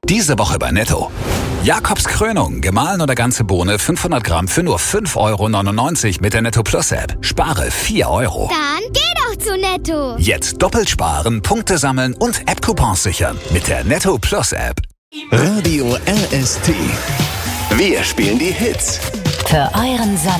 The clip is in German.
Diese Woche bei Netto. Jakobs Krönung, gemahlen oder ganze Bohne, 500 Gramm für nur 5,99 € mit der Netto Plus App. Spare 4 €. Dann geh doch zu Netto. Jetzt doppelt sparen, Punkte sammeln und App-Coupons sichern mit der Netto Plus App. Radio RST. Wir spielen die Hits. Für euren